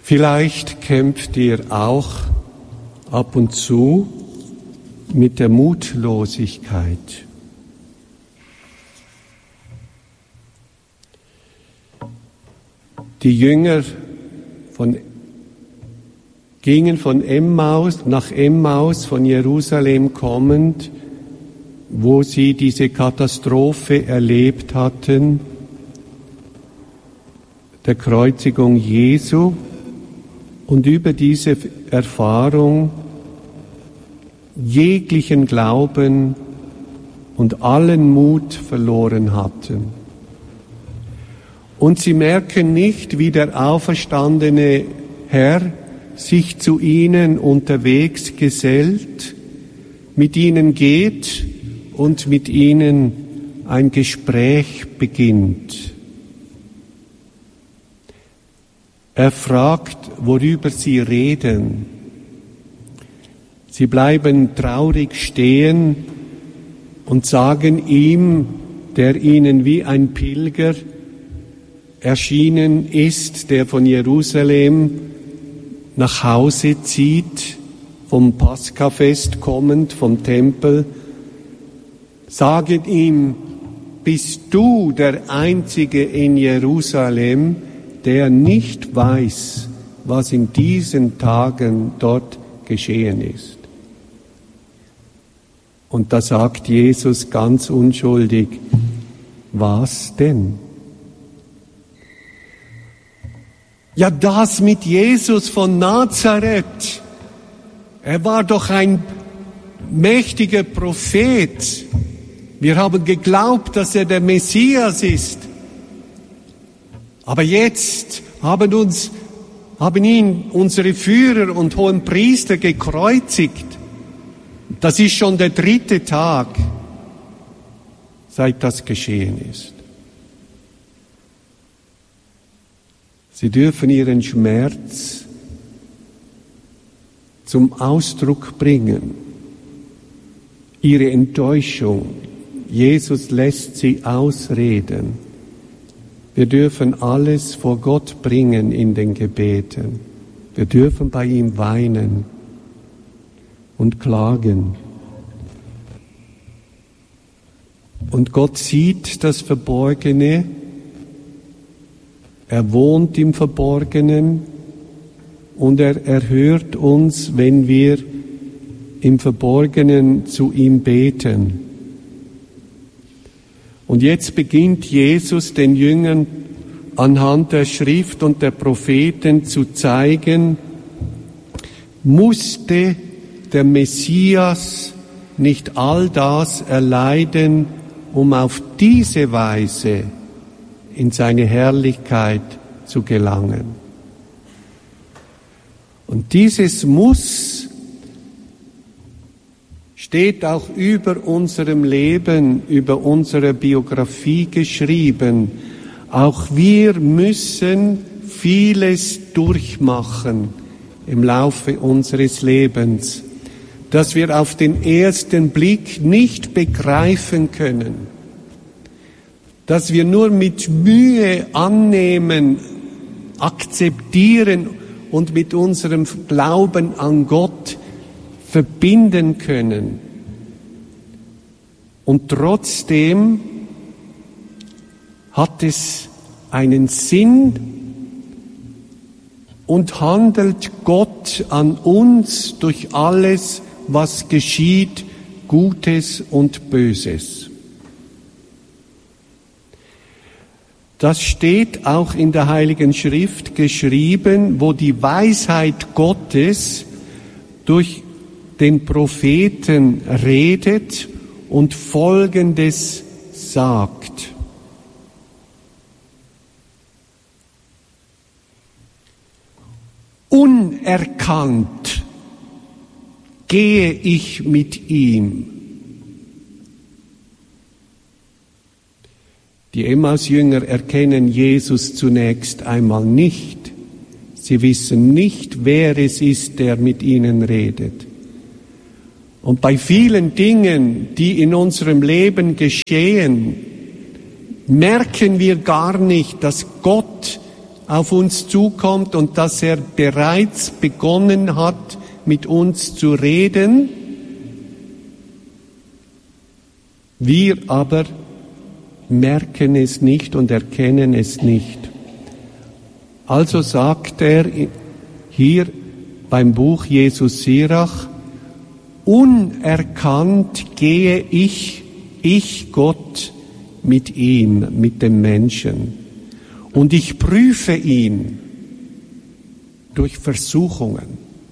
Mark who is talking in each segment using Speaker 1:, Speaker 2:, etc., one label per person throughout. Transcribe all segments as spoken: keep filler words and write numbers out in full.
Speaker 1: Vielleicht kämpft ihr auch ab und zu mit der Mutlosigkeit. Die Jünger von, gingen von Emmaus, nach Emmaus, von Jerusalem kommend, wo sie diese Katastrophe erlebt hatten, der Kreuzigung Jesu, und über diese Erfahrung jeglichen Glauben und allen Mut verloren hatten. Und sie merken nicht, wie der auferstandene Herr sich zu ihnen unterwegs gesellt, mit ihnen geht und mit ihnen ein Gespräch beginnt. Er fragt, worüber sie reden. Sie bleiben traurig stehen und sagen ihm, der ihnen wie ein Pilger erschienen ist, der von Jerusalem nach Hause zieht, vom Paschafest kommend, vom Tempel, sagen ihm, bist du der Einzige in Jerusalem, der nicht weiß, was in diesen Tagen dort geschehen ist. Und da sagt Jesus ganz unschuldig, was denn? Ja, das mit Jesus von Nazareth. Er war doch ein mächtiger Prophet. Wir haben geglaubt, dass er der Messias ist. Aber jetzt haben uns, haben ihn unsere Führer und hohen Priester gekreuzigt. Das ist schon der dritte Tag, seit das geschehen ist. Sie dürfen ihren Schmerz zum Ausdruck bringen, ihre Enttäuschung. Jesus lässt sie ausreden. Wir dürfen alles vor Gott bringen in den Gebeten. Wir dürfen bei ihm weinen und klagen. Und Gott sieht das Verborgene. Er wohnt im Verborgenen und er erhört uns, wenn wir im Verborgenen zu ihm beten. Und jetzt beginnt Jesus den Jüngern anhand der Schrift und der Propheten zu zeigen, musste der Messias nicht all das erleiden, um auf diese Weise in seine Herrlichkeit zu gelangen. Und dieses Muss steht auch über unserem Leben, über unsere Biografie geschrieben. Auch wir müssen vieles durchmachen im Laufe unseres Lebens, das wir auf den ersten Blick nicht begreifen können, dass wir nur mit Mühe annehmen, akzeptieren und mit unserem Glauben an Gott verbinden können. Und trotzdem hat es einen Sinn und handelt Gott an uns durch alles, was geschieht, Gutes und Böses. Das steht auch in der Heiligen Schrift geschrieben, wo die Weisheit Gottes durch den Propheten redet und Folgendes sagt. Unerkannt gehe ich mit ihm. Die Emmaus-Jünger erkennen Jesus zunächst einmal nicht. Sie wissen nicht, wer es ist, der mit ihnen redet. Und bei vielen Dingen, die in unserem Leben geschehen, merken wir gar nicht, dass Gott auf uns zukommt und dass er bereits begonnen hat, mit uns zu reden. Wir aber merken es nicht und erkennen es nicht. Also sagt er hier beim Buch Jesus Sirach, unerkannt gehe ich, ich Gott, mit ihm, mit dem Menschen. Und ich prüfe ihn durch Versuchungen.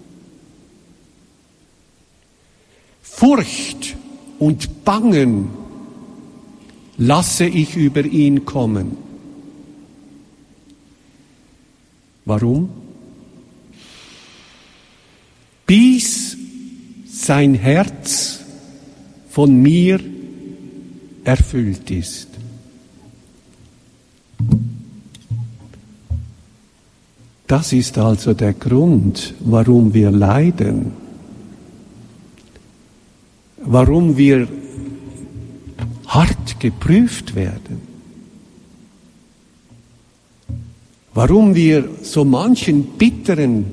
Speaker 1: Furcht und Bangen lasse ich über ihn kommen. Warum? Bis sein Herz von mir erfüllt ist. Das ist also der Grund, warum wir leiden, warum wir hart geprüft werden, warum wir so manchen bitteren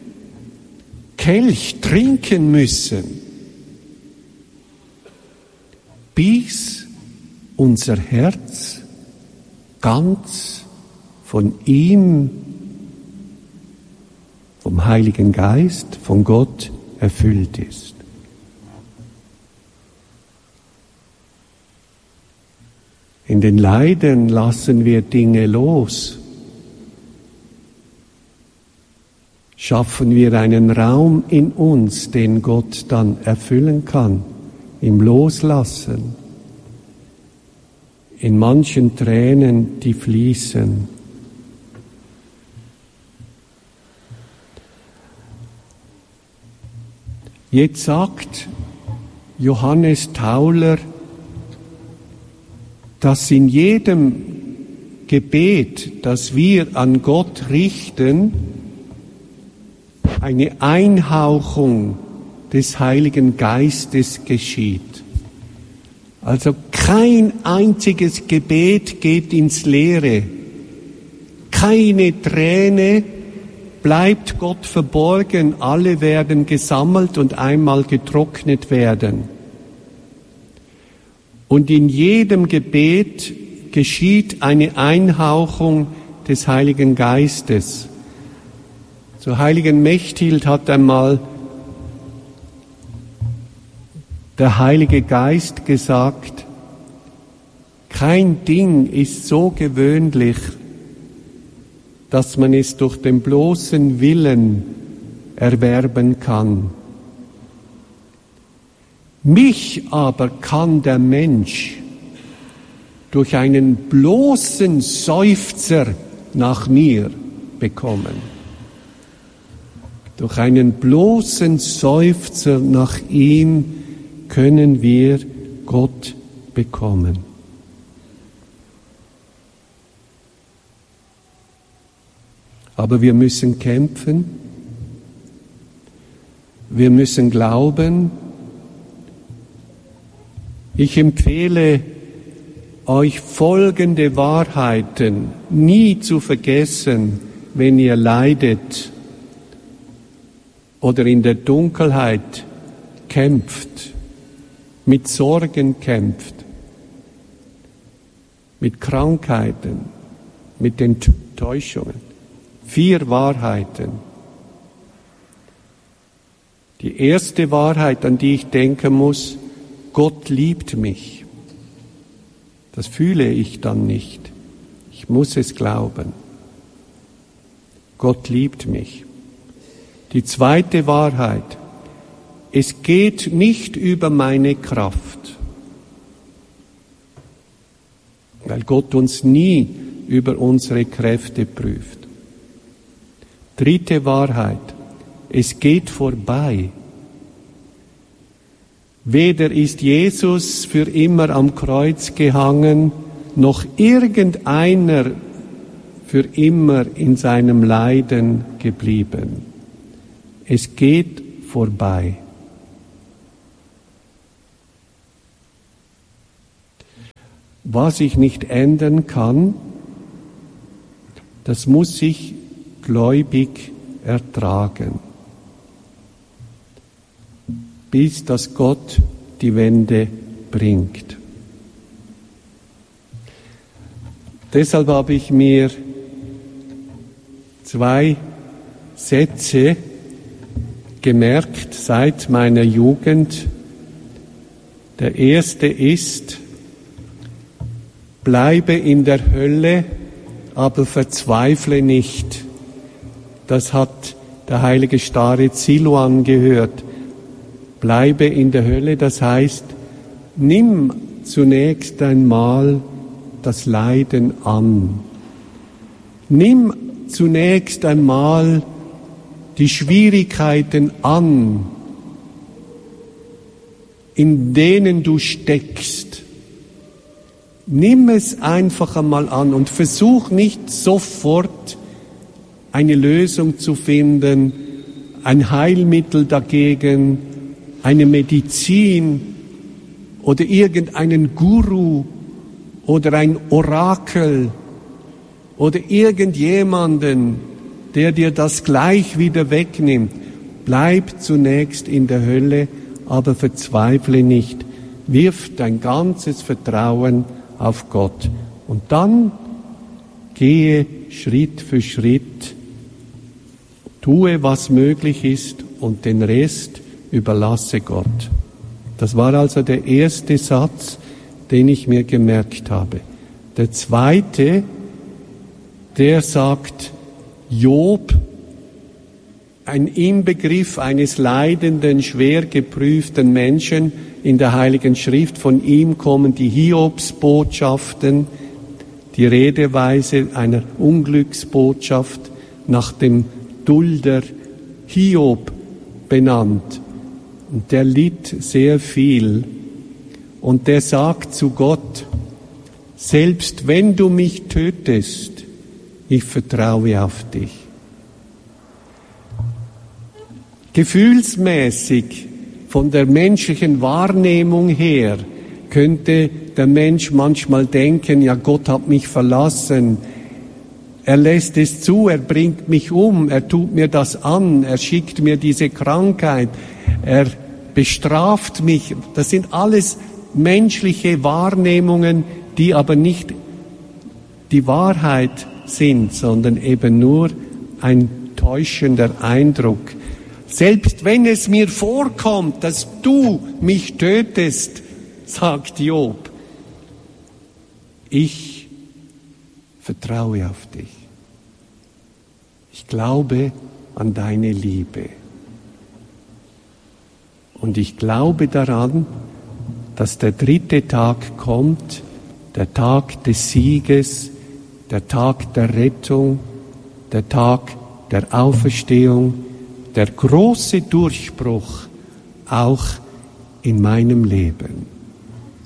Speaker 1: Kelch trinken müssen, bis unser Herz ganz von ihm, vom Heiligen Geist, von Gott erfüllt ist. In den Leiden lassen wir Dinge los. Schaffen wir einen Raum in uns, den Gott dann erfüllen kann, im Loslassen, in manchen Tränen, die fließen. Jetzt sagt Johannes Tauler, dass in jedem Gebet, das wir an Gott richten, eine Einhauchung des Heiligen Geistes geschieht. Also kein einziges Gebet geht ins Leere. Keine Träne bleibt Gott verborgen. Alle werden gesammelt und einmal getrocknet werden. Und in jedem Gebet geschieht eine Einhauchung des Heiligen Geistes. Zur heiligen Mechthild hat einmal der Heilige Geist gesagt, kein Ding ist so gewöhnlich, dass man es durch den bloßen Willen erwerben kann. Mich aber kann der Mensch durch einen bloßen Seufzer nach mir bekommen. Durch einen bloßen Seufzer nach ihm können wir Gott bekommen. Aber wir müssen kämpfen, wir müssen glauben. Ich empfehle euch folgende Wahrheiten nie zu vergessen, wenn ihr leidet oder in der Dunkelheit kämpft, mit Sorgen kämpft, mit Krankheiten, mit Enttäuschungen. Vier Wahrheiten. Die erste Wahrheit, an die ich denken muss, Gott liebt mich. Das fühle ich dann nicht. Ich muss es glauben. Gott liebt mich. Die zweite Wahrheit, es geht nicht über meine Kraft, weil Gott uns nie über unsere Kräfte prüft. Dritte Wahrheit, es geht vorbei. Weder ist Jesus für immer am Kreuz gehangen, noch irgendeiner für immer in seinem Leiden geblieben. Es geht vorbei. Was ich nicht ändern kann, das muss ich gläubig ertragen, bis dass Gott die Wende bringt. Deshalb habe ich mir zwei Sätze gemerkt seit meiner Jugend. Der erste ist: Bleibe in der Hölle, aber verzweifle nicht. Das hat der heilige Starez Siloam gehört. Bleibe in der Hölle, das heißt, nimm zunächst einmal das Leiden an. Nimm zunächst einmal die Schwierigkeiten an, in denen du steckst. Nimm es einfach einmal an und versuch nicht sofort eine Lösung zu finden, ein Heilmittel dagegen, eine Medizin oder irgendeinen Guru oder ein Orakel oder irgendjemanden, der dir das gleich wieder wegnimmt. Bleib zunächst in der Hölle, aber verzweifle nicht. Wirf dein ganzes Vertrauen auf Gott. Und dann gehe Schritt für Schritt, tue, was möglich ist, und den Rest überlasse Gott. Das war also der erste Satz, den ich mir gemerkt habe. Der zweite, der sagt, Job, ein Inbegriff eines leidenden, schwer geprüften Menschen in der Heiligen Schrift. Von ihm kommen die Hiobsbotschaften, die Redeweise einer Unglücksbotschaft nach dem Dulder Hiob benannt. Und der litt sehr viel. Und der sagt zu Gott, selbst wenn du mich tötest, ich vertraue auf dich. Gefühlsmäßig, von der menschlichen Wahrnehmung her, könnte der Mensch manchmal denken, ja, Gott hat mich verlassen. Er lässt es zu, er bringt mich um, er tut mir das an, er schickt mir diese Krankheit, er bestraft mich. Das sind alles menschliche Wahrnehmungen, die aber nicht die Wahrheit sind, sondern eben nur ein täuschender Eindruck. Selbst wenn es mir vorkommt, dass du mich tötest, sagt Job, ich vertraue auf dich. Ich glaube an deine Liebe. Und ich glaube daran, dass der dritte Tag kommt, der Tag des Sieges, der Tag der Rettung, der Tag der Auferstehung, der große Durchbruch auch in meinem Leben.